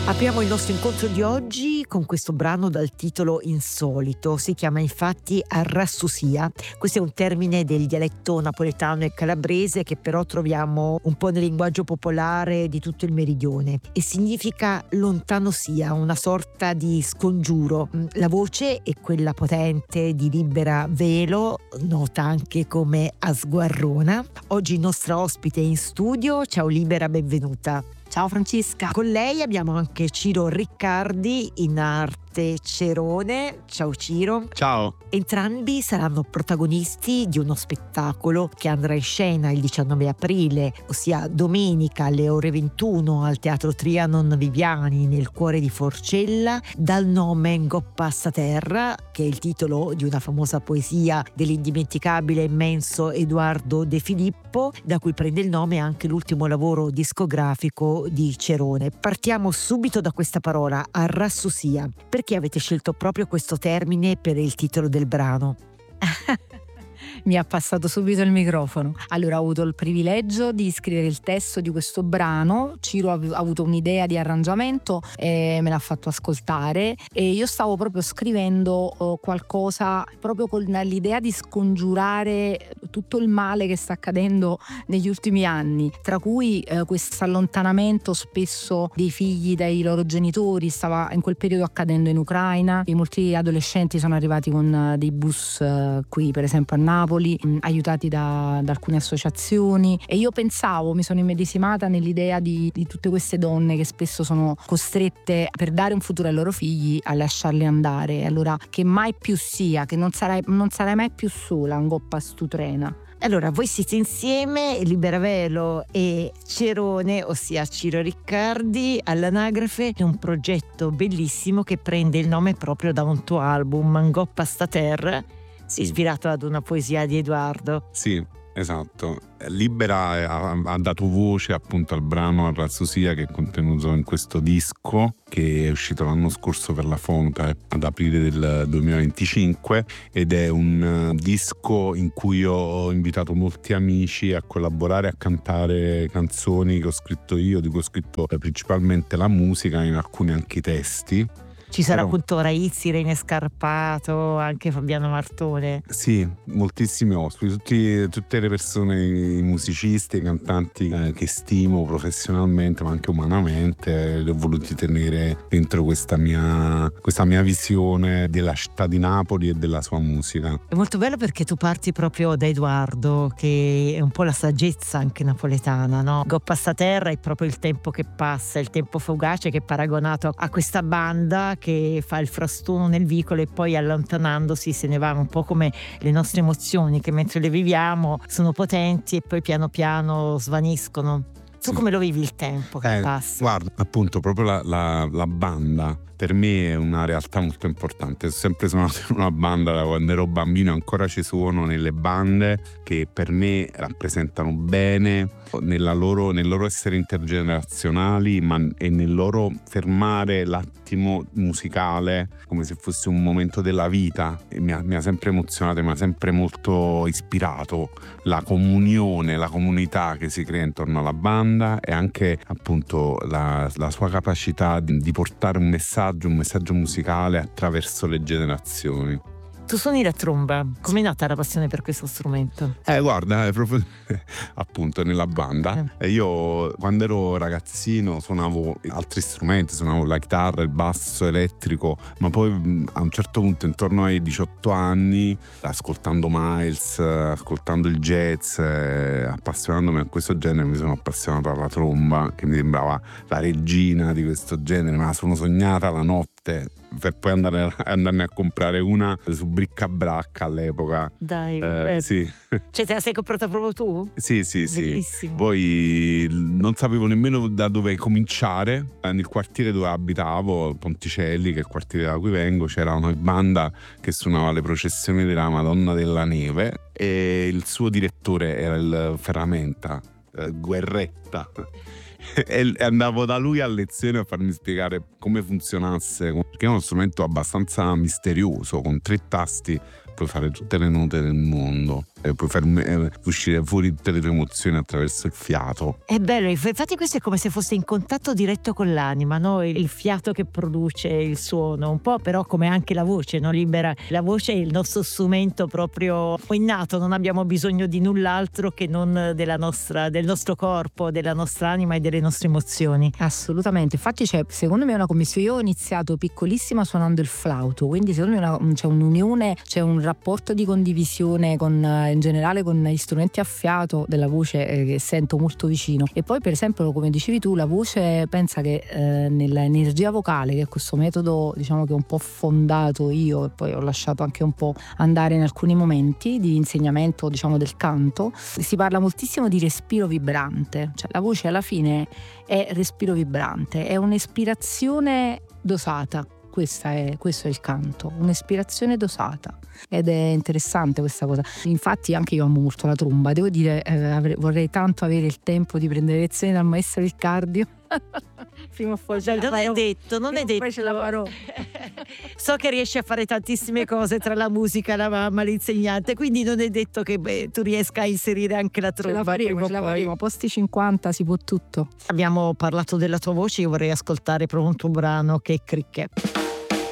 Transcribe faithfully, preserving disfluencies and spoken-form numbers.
Apriamo il nostro incontro di oggi con questo brano dal titolo insolito. Si chiama infatti arrassusia. Questo è un termine del dialetto napoletano e calabrese che però troviamo un po' nel linguaggio popolare di tutto il meridione e significa lontano sia, una sorta di scongiuro. La voce è quella potente di Libera Velo, nota anche come Asguarrona. Oggi nostra ospite in studio. Ciao Libera, benvenuta. Ciao Francesca. Con lei abbiamo anche Ciro Riccardi, in arte Cerone. Ciao Ciro. Ciao. Entrambi saranno protagonisti di uno spettacolo che andrà in scena il diciannove aprile, ossia domenica alle ore ventuno al Teatro Trianon Viviani nel cuore di Forcella, dal nome Ngoppa sta terra, che è il titolo di una famosa poesia dell'indimenticabile e immenso Edoardo De Filippo, da cui prende il nome anche l'ultimo lavoro discografico di Cerone. Partiamo subito da questa parola, arrassusia. Perché avete scelto proprio questo termine per il titolo del brano? Mi ha passato subito il microfono. Allora, ho avuto il privilegio di scrivere il testo di questo brano. Ciro ha avuto un'idea di arrangiamento e me l'ha fatto ascoltare, e io stavo proprio scrivendo uh, qualcosa proprio con l'idea di scongiurare tutto il male che sta accadendo negli ultimi anni, tra cui uh, questo allontanamento spesso dei figli dai loro genitori. Stava in quel periodo accadendo in Ucraina, e molti adolescenti sono arrivati con uh, dei bus uh, qui per esempio a Napoli, aiutati da, da alcune associazioni, e io pensavo, mi sono immedesimata nell'idea di, di tutte queste donne che spesso sono costrette, per dare un futuro ai loro figli, a lasciarli andare. Allora, che mai più sia, che non sarai, non sarai mai più sola, Ngoppa stu trena. Allora, voi siete insieme, Libera Velo e Cerone, ossia Ciro Riccardi, all'anagrafe. È un progetto bellissimo che prende il nome proprio da un tuo album, Ngoppa sta terra, ispirato ad una poesia di Edoardo. Sì, esatto. Libera ha, ha dato voce appunto al brano Arrassusia, che è contenuto in questo disco che è uscito l'anno scorso per la Fonta ad aprile del duemilaventicinque, ed è un disco in cui ho invitato molti amici a collaborare, a cantare canzoni che ho scritto io, di cui ho scritto principalmente la musica, in alcuni anche i testi. Ci sarà Però, appunto Raizzi, Rene Scarpato, anche Fabiano Martone. Sì, moltissimi ospiti, tutti, tutte le persone, i musicisti, i cantanti eh, che stimo professionalmente ma anche umanamente. Li ho voluti tenere dentro questa mia, questa mia visione della città di Napoli e della sua musica. È molto bello perché tu parti proprio da Edoardo, che è un po' la saggezza anche napoletana, no? Ngoppa sta terra è proprio il tempo che passa, il tempo fugace, che è paragonato a questa banda che fa il frastuono nel vicolo e poi allontanandosi se ne va, un po' come le nostre emozioni, che mentre le viviamo sono potenti e poi piano piano svaniscono. Tu Sì. come lo vivi il tempo che eh, passa? Guarda, appunto proprio la, la, la banda per me è una realtà molto importante. Ho sempre suonato in una banda da quando ero bambino, ancora ci suono nelle bande che per me rappresentano bene nella loro, nel loro essere intergenerazionali, ma e nel loro fermare l'attimo musicale come se fosse un momento della vita. E mi ha, mi ha sempre emozionato, mi ha sempre molto ispirato la comunione, la comunità che si crea intorno alla banda, e anche appunto la, la sua capacità di, di portare un messaggio un messaggio musicale attraverso le generazioni. Tu suoni la tromba, com'è nata la passione per questo strumento? Eh guarda, è proprio appunto nella banda. Eh. Io quando ero ragazzino suonavo altri strumenti, suonavo la chitarra, il basso elettrico, ma poi a un certo punto, intorno ai diciotto anni, ascoltando Miles, ascoltando il jazz, eh, appassionandomi a questo genere, mi sono appassionato alla tromba, che mi sembrava la regina di questo genere. Me la sono sognata la notte per poi andare, andarne a comprare una su Bricca-Bracca all'epoca. Dai, eh, eh. sì. Cioè te la sei comprata proprio tu? Sì, sì, sì. Bellissimo. Poi non sapevo nemmeno da dove cominciare. Nel quartiere dove abitavo, Ponticelli, che è il quartiere da cui vengo, c'era una banda che suonava le processioni della Madonna della Neve, e il suo direttore era il Ferramenta, eh, Guerretta. E andavo da lui a lezione a farmi spiegare come funzionasse, perché è uno strumento abbastanza misterioso, con tre tasti puoi fare tutte le note del mondo. eh, puoi far eh, uscire fuori tutte le tue emozioni attraverso il fiato. È bello, infatti questo è come se fosse in contatto diretto con l'anima, no? Il, il fiato che produce il suono, un po' però come anche la voce, no? Libera. La voce è il nostro strumento proprio innato, non abbiamo bisogno di null'altro che non della nostra, del nostro corpo, della nostra anima e delle nostre emozioni. Assolutamente, infatti c'è, secondo me è una commissione. Io ho iniziato piccolissima suonando il flauto, quindi secondo me una, c'è un'unione, c'è un rapporto di condivisione con, in generale con gli strumenti a fiato della voce eh, che sento molto vicino. E poi per esempio, come dicevi tu, la voce, pensa che eh, nell'energia vocale, che è questo metodo diciamo che ho un po' fondato io e poi ho lasciato anche un po' andare in alcuni momenti di insegnamento diciamo del canto, si parla moltissimo di respiro vibrante, cioè la voce alla fine è respiro vibrante, è un'ispirazione dosata. Questa è, questo è il canto, un'ispirazione dosata, ed è interessante questa cosa. Infatti anche io amo molto la tromba, devo dire eh, avrei, vorrei tanto avere il tempo di prendere lezioni dal maestro Riccardi. Prima o poi non è detto, non è detto. Poi ce la farò. So che riesci a fare tantissime cose tra la musica, la mamma, l'insegnante, quindi non è detto che beh, tu riesca a inserire anche la tromba. Ce la faremo, ce la faremo. A posti cinquanta si può tutto. Abbiamo parlato della tua voce, io vorrei ascoltare proprio un tuo brano che è Cricket.